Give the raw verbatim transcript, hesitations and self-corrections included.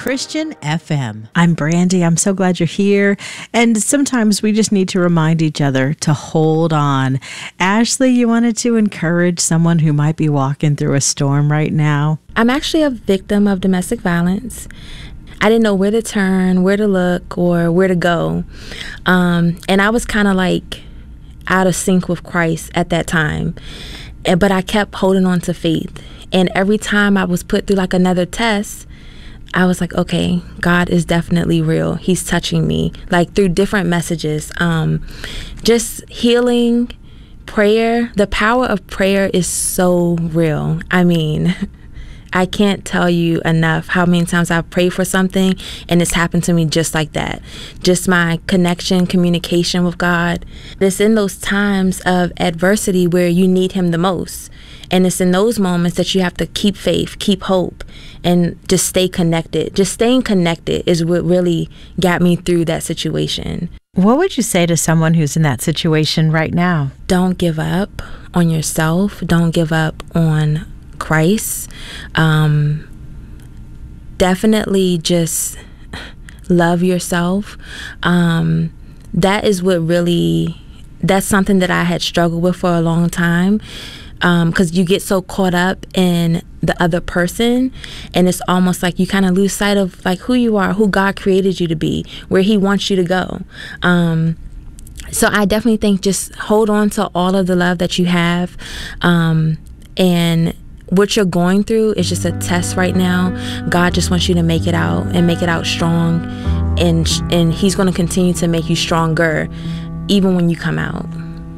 Christian F M. I'm Brandy. I'm so glad you're here. And sometimes we just need to remind each other to hold on. Ashley, you wanted to encourage someone who might be walking through a storm right now? I'm actually a victim of domestic violence. I didn't know where to turn, where to look, or where to go. Um, and I was kind of like out of sync with Christ at that time. And, but I kept holding on to faith. And every time I was put through like another test, I was like, okay, God is definitely real. He's touching me, like through different messages. Um, just healing, prayer. The power of prayer is so real. I mean, I can't tell you enough how many times I've prayed for something and it's happened to me just like that. Just my connection, communication with God. It's in those times of adversity where you need Him the most. And it's in those moments that you have to keep faith, keep hope, and just stay connected. Just staying connected is what really got me through that situation. What would you say to someone who's in that situation right now? Don't give up on yourself. Don't give up on Christ. Um, definitely just love yourself. Um, that is what really, that's something that I had struggled with for a long time. Because um, you get so caught up in the other person, and it's almost like you kind of lose sight of like who you are, who God created you to be, where He wants you to go. Um, so I definitely think just hold on to all of the love that you have, um, and what you're going through is just a test right now. God just wants you to make it out and make it out strong, and and He's going to continue to make you stronger even when you come out.